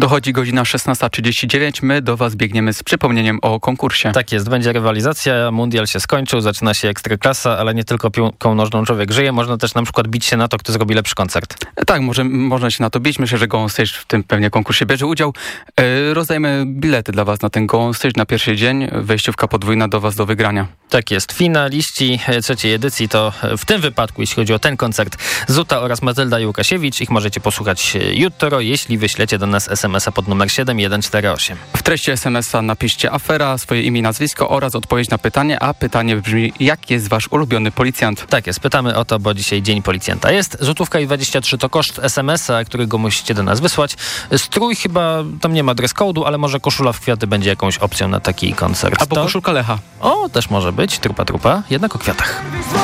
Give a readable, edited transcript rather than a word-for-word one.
Dochodzi godzina 16:39. My do Was biegniemy z przypomnieniem o konkursie. Tak jest, będzie rywalizacja, mundial się skończył, zaczyna się Ekstraklasa, ale nie tylko piłką nożną człowiek żyje, można też na przykład bić się na to, kto zrobi lepszy koncert. Tak, można się na to bić. Myślę, że Go On Stage w tym pewnie konkursie bierze udział. Rozdajemy bilety dla Was na ten Go On Stage na pierwszy dzień. Wejściówka podwójna do Was do wygrania. Tak jest. Finaliści trzeciej edycji to w tym wypadku, jeśli chodzi o ten koncert, Zuta oraz Matylda Łukasiewicz. Ich możecie posłuchać jutro, jeśli wyślecie do nas SMS-a pod numer 7148. W treści SMS-a napiszcie afera, swoje imię i nazwisko oraz odpowiedź na pytanie, a pytanie brzmi: jaki jest Wasz ulubiony policjant? Tak jest, pytamy o to, bo dzisiaj Dzień Policjanta jest. Złotówka i 23 to koszt SMS-a, którego musicie do nas wysłać. Strój chyba, tam nie ma dress code'u, ale może koszula w kwiaty będzie jakąś opcją na taki koncert. Albo koszulka Lecha. O, też może być. Trupa, jednak o kwiatach.